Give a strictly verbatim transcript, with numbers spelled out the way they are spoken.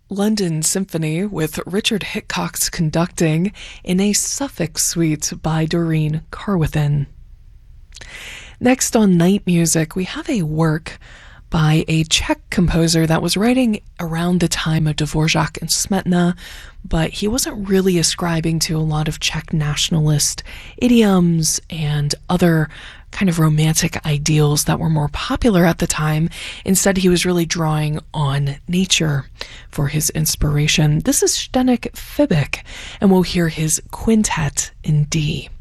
London Symphony with Richard Hitchcock's conducting in a Suffolk suite by Doreen Carwithin. Next on Night Music, we have a work by a Czech composer that was writing around the time of Dvorak and Smetana, but he wasn't really ascribing to a lot of Czech nationalist idioms and other kind of romantic ideals that were more popular at the time. Instead, he was really drawing on nature for his inspiration. This is Zdeněk Fibik, and we'll hear his Quintet in D.